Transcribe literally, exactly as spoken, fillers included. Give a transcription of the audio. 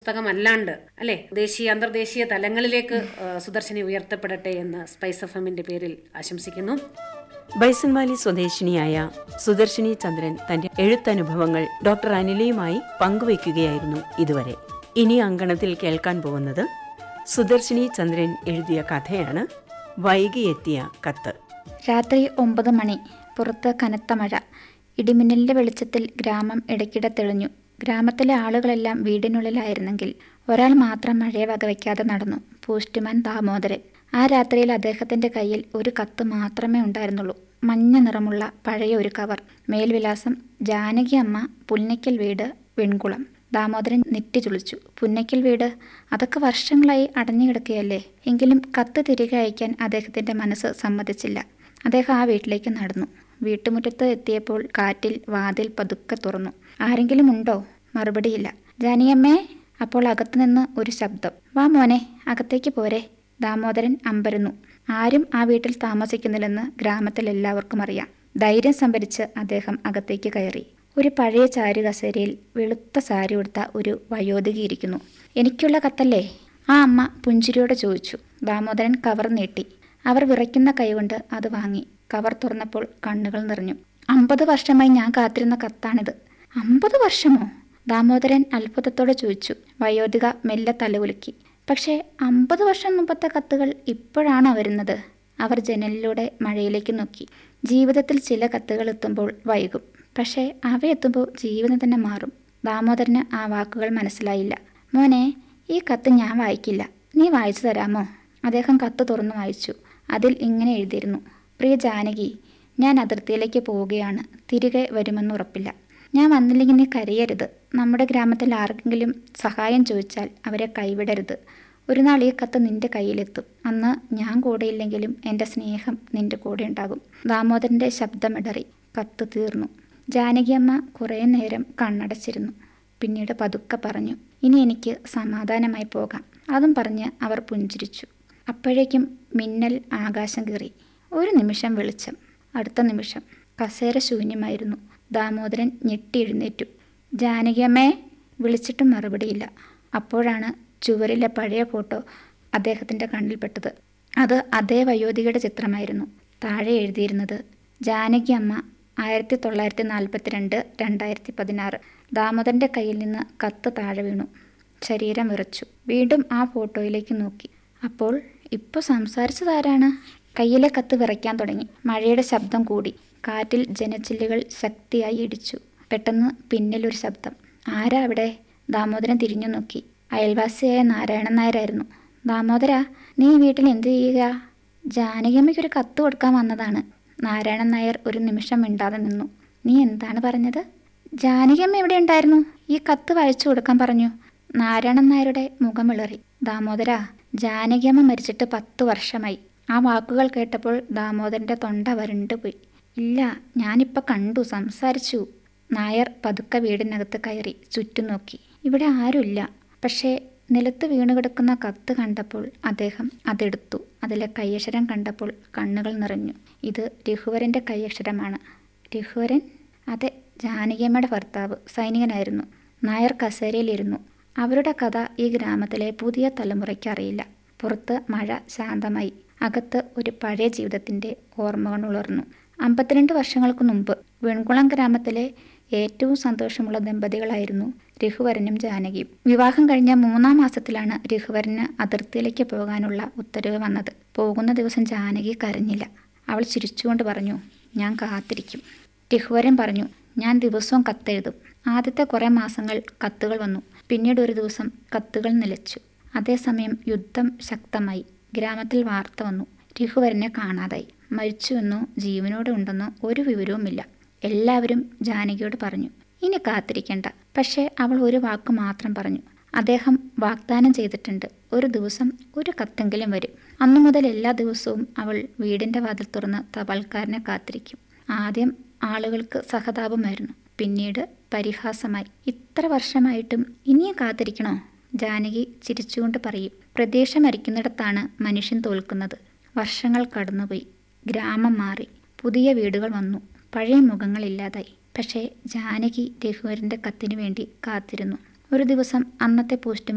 പുസ്തകമല്ലാണ്ട് അല്ലെ ദേശീയ അന്തർദേശീയ തലങ്ങളിലേക്ക് സുദർശിനി ഉയർത്തപ്പെടട്ടെ എന്ന് സ്പൈസ് എഫ് എമ്മിന്റെ പേരിൽ ആശംസിക്കുന്നു. ബൈസൺവാലി സ്വദേശിനിയായ സുദർശിനി ചന്ദ്രൻ തന്റെ എഴുത്തനുഭവങ്ങൾ ഡോക്ടർ അനിലയുമായി പങ്കുവയ്ക്കുകയായിരുന്നു ഇതുവരെ. ഇനി അങ്കണത്തിൽ കേൾക്കാൻ പോകുന്നത് സുദർശിനി ചന്ദ്രൻ എഴുതിയ കഥയാണ് വൈകിയെത്തിയ കത്ത്. രാത്രി ഒമ്പത് മണി. പുറത്ത് കനത്ത മഴ. ഇടിമിന്നലിന്റെ വെളിച്ചത്തിൽ ഗ്രാമം ഇടയ്ക്കിടെ തെളിഞ്ഞു. ഗ്രാമത്തിലെ ആളുകളെല്ലാം വീടിനുള്ളിലായിരുന്നെങ്കിൽ ഒരാൾ മാത്രം മഴയെ വകവയ്ക്കാതെ നടന്നു. പോസ്റ്റ്മാൻ ദാമോദരൻ. ആ രാത്രിയിൽ അദ്ദേഹത്തിന്റെ കയ്യിൽ ഒരു കത്ത് മാത്രമേ ഉണ്ടായിരുന്നുള്ളൂ. മഞ്ഞ നിറമുള്ള പഴയ ഒരു കവർ. മേൽവിലാസം ജാനകി അമ്മ, പുന്നയ്ക്കൽ വീട്, വെൺകുളം. ദാമോദരൻ നെറ്റി ചുളിച്ചു. പുന്നയ്ക്കൽ വീട്, അതൊക്കെ വർഷങ്ങളായി അടഞ്ഞു കിടക്കുകയല്ലേ. എങ്കിലും കത്ത് തിരികെ അയക്കാൻ അദ്ദേഹത്തിന്റെ മനസ്സ് സമ്മതിച്ചില്ല. അദ്ദേഹം ആ വീട്ടിലേക്ക് നടന്നു. വീട്ടുമുറ്റത്ത് എത്തിയപ്പോൾ കാറ്റിൽ വാതിൽ പതുക്കെ തുറന്നു. ആരെങ്കിലും ഉണ്ടോ? മറുപടിയില്ല. ജാനിയമ്മേ. അപ്പോൾ അകത്തുനിന്ന് ഒരു ശബ്ദം. വാ മോനെ, അകത്തേക്ക് പോരെ. ദാമോദരൻ അമ്പരന്നു. ആരും ആ വീട്ടിൽ താമസിക്കുന്നില്ലെന്ന് ഗ്രാമത്തിൽ എല്ലാവർക്കും അറിയാം. ധൈര്യം സംഭരിച്ച് അദ്ദേഹം അകത്തേക്ക് കയറി. ഒരു പഴയ ചാരു കസേരയിൽ വെളുത്ത സാരി ഉടുത്ത ഒരു വയോധിക ഇരിക്കുന്നു. എനിക്കുള്ള കത്തല്ലേ? ആ അമ്മ പുഞ്ചിരിയോടെ ചോദിച്ചു. ദാമോദരൻ കവർ നീട്ടി. അവർ വിറയ്ക്കുന്ന കൈകൊണ്ട് അത് വാങ്ങി. കവർ തുറന്നപ്പോൾ കണ്ണുകൾ നിറഞ്ഞു. അമ്പത് വർഷമായി ഞാൻ കാത്തിരുന്ന കത്താണിത്. അമ്പത് വർഷമോ? ദാമോദരൻ അത്ഭുതത്തോടെ ചോദിച്ചു. വയോധിക മെല്ലെ തലകുലുക്കി. പക്ഷേ അമ്പത് വർഷം മുമ്പത്തെ കത്തുകൾ ഇപ്പോഴാണോ വരുന്നത്? അവർ ജനലിലൂടെ മഴയിലേക്ക് നോക്കി. ജീവിതത്തിൽ ചില കത്തുകൾ എത്തുമ്പോൾ വൈകും, പക്ഷേ അവയെത്തുമ്പോൾ ജീവിതം തന്നെ മാറും. ദാമോദരന് ആ വാക്കുകൾ മനസ്സിലായില്ല. മോനെ, ഈ കത്ത് ഞാൻ വായിക്കില്ല, നീ വായിച്ചു തരാമോ? അദ്ദേഹം കത്ത് തുറന്നു വായിച്ചു. അതിൽ ഇങ്ങനെ എഴുതിയിരുന്നു. പ്രിയ ജാനകി, ഞാൻ അതിർത്തിയിലേക്ക് പോവുകയാണ്. തിരികെ വരുമെന്ന് ഉറപ്പില്ല. ഞാൻ വന്നില്ലെങ്കിൽ നീ കരയരുത്. നമ്മുടെ ഗ്രാമത്തിൽ ആർക്കെങ്കിലും സഹായം ചോദിച്ചാൽ അവരെ കൈവിടരുത്. ഒരു നാൾ ഈ കത്ത് നിന്റെ കയ്യിലെത്തും. അന്ന് ഞാൻ കൂടെയില്ലെങ്കിലും എൻ്റെ സ്നേഹം നിന്റെ കൂടെ ഉണ്ടാകും. ദാമോദരൻ്റെ ശബ്ദമിടറി. കത്ത് തീർന്നു. ജാനകിയമ്മ കുറേ നേരം കണ്ണടച്ചിരുന്നു. പിന്നീട് പതുക്കെ പറഞ്ഞു, ഇനി എനിക്ക് സമാധാനമായി പോകാം. അതും പറഞ്ഞ് അവർ പുഞ്ചിരിച്ചു. അപ്പോഴേക്കും മിന്നൽ ആകാശം കീറി. ഒരു നിമിഷം വെളിച്ചം, അടുത്ത നിമിഷം കസേര ശൂന്യമായിരുന്നു. ദാമോദരൻ ഞെട്ടി എഴുന്നേറ്റു. ജാനകിയമ്മേ വിളിച്ചിട്ടും മറുപടിയില്ല. അപ്പോഴാണ് ചുവരിലെ പഴയ ഫോട്ടോ അദ്ദേഹത്തിൻ്റെ കണ്ണിൽപ്പെട്ടത്. അത് അതേ വയോധികയുടെ ചിത്രമായിരുന്നു. താഴെ എഴുതിയിരുന്നത്, ജാനകി അമ്മ, ആയിരത്തി തൊള്ളായിരത്തി നാൽപ്പത്തി രണ്ട് രണ്ടായിരത്തി പതിനാറ്. ദാമോദരൻ്റെ കയ്യിൽ നിന്ന് കത്ത് താഴെ വീണു. ശരീരം വിറച്ചു. വീണ്ടും ആ ഫോട്ടോയിലേക്ക് നോക്കി. അപ്പോൾ ഇപ്പോൾ സംസാരിച്ചതാരാണ്? കയ്യിലെ കത്ത് വിറയ്ക്കാൻ തുടങ്ങി. മഴയുടെ ശബ്ദം കൂടി. കാറ്റിൽ ജനച്ചില്ലുകൾ ശക്തിയായി ഇടിച്ചു. പെട്ടെന്ന് പിന്നിലൊരു ശബ്ദം. ആരാ അവിടെ? ദാമോദരൻ തിരിഞ്ഞു നോക്കി. അയൽവാസിയായ നാരായണൻ നായരായിരുന്നു. ദാമോദര, നീ വീട്ടിൽ എന്ത് ചെയ്യുക? ജാനകിയമ്മയ്ക്കൊരു കത്ത് കൊടുക്കാൻ വന്നതാണ്. നാരായണൻ നായർ ഒരു നിമിഷം മിണ്ടാതെ നിന്നു. നീ എന്താണ് പറഞ്ഞത്? ജാനകിയമ്മ എവിടെ ഉണ്ടായിരുന്നു? ഈ കത്ത് വായിച്ചു കൊടുക്കാൻ പറഞ്ഞു. നാരായണൻ നായരുടെ മുഖം ഇളറി. ദാമോദര, ജാനകിയമ്മ മരിച്ചിട്ട് പത്തു വർഷമായി. ആ വാക്കുകൾ കേട്ടപ്പോൾ ദാമോദരൻ്റെ തൊണ്ട വരണ്ടുപോയി. ഇല്ല, ഞാനിപ്പോൾ കണ്ടു, സംസാരിച്ചു. നായർ പതുക്കെ വീടിനകത്ത് കയറി ചുറ്റും നോക്കി. ഇവിടെ ആരുമില്ല. പക്ഷേ നിലത്ത് വീണു കിടക്കുന്ന കത്ത് കണ്ടപ്പോൾ അദ്ദേഹം അതെടുത്തു. അതിലെ കൈയക്ഷരം കണ്ടപ്പോൾ കണ്ണുകൾ നിറഞ്ഞു. ഇത് രഘുവരൻ്റെ കൈയക്ഷരമാണ്. രഘുവരൻ? അതെ, ജാനകിയമ്മയുടെ ഭർത്താവ് സൈനികനായിരുന്നു. നായർ കസേരയിലിരുന്നു. അവരുടെ കഥ ഈ ഗ്രാമത്തിലെ പുതിയ തലമുറയ്ക്ക് അറിയില്ല. പുറത്ത് മഴ ശാന്തമായി. അകത്ത് ഒരു പഴയ ജീവിതത്തിൻ്റെ ഓർമ്മകൾ ഉണർന്നു. അമ്പത്തിരണ്ട് വർഷങ്ങൾക്ക് മുമ്പ് വെൺകുളം ഗ്രാമത്തിലെ ഏറ്റവും സന്തോഷമുള്ള ദമ്പതികളായിരുന്നു രഘുവരനും ജാനകിയും. വിവാഹം കഴിഞ്ഞ മൂന്നാം മാസത്തിലാണ് രഘുവരന് അതിർത്തിയിലേക്ക് പോകാനുള്ള ഉത്തരവ് വന്നത്. പോകുന്ന ദിവസം ജാനകി കരഞ്ഞില്ല. അവൾ ചിരിച്ചുകൊണ്ട് പറഞ്ഞു, ഞാൻ കാത്തിരിക്കും. രഘുവരൻ പറഞ്ഞു, ഞാൻ ദിവസവും കത്തെഴുതും. ആദ്യത്തെ കുറേ മാസങ്ങൾ കത്തുകൾ വന്നു. പിന്നീട് ഒരു ദിവസം കത്തുകൾ നിലച്ചു. അതേസമയം യുദ്ധം ശക്തമായി. ഗ്രാമത്തിൽ വാർത്ത വന്നു. രഘുവരനെ കാണാതായി. മരിച്ചുവെന്നോ ജീവനോടെ ഉണ്ടെന്നോ ഒരു വിവരവുമില്ല. എല്ലാവരും ജാനകിയോട് പറഞ്ഞു, ഇനി കാത്തിരിക്കേണ്ട. പക്ഷേ അവൾ ഒരു വാക്ക് മാത്രം പറഞ്ഞു. അദ്ദേഹം വാഗ്ദാനം ചെയ്തിട്ടുണ്ട്, ഒരു ദിവസം ഒരു കത്തെങ്കിലും വരും. അന്നു മുതൽ എല്ലാ ദിവസവും അവൾ വീടിൻ്റെ വാതിൽ തുറന്ന് തപാൽക്കാരനെ കാത്തിരിക്കും. ആദ്യം ആളുകൾക്ക് സഹതാപമായിരുന്നു, പിന്നീട് പരിഹാസമായി. ഇത്ര വർഷമായിട്ടും ഇനിയും കാത്തിരിക്കണോ? ജാനകി ചിരിച്ചുകൊണ്ട് പറയും. പ്രതീക്ഷ മരിക്കുന്നിടത്താണ് മനുഷ്യൻ തോൽക്കുന്നത്. വർഷങ്ങൾ കടന്നുപോയി. ഗ്രാമം മാറി. പുതിയ വീടുകൾ വന്നു. പഴയ മുഖങ്ങളില്ലാതായി. പക്ഷേ ജാനകി രഘുവരൻ്റെ കത്തിനു വേണ്ടി കാത്തിരുന്നു. ഒരു ദിവസം അന്നത്തെ പോസ്റ്റ്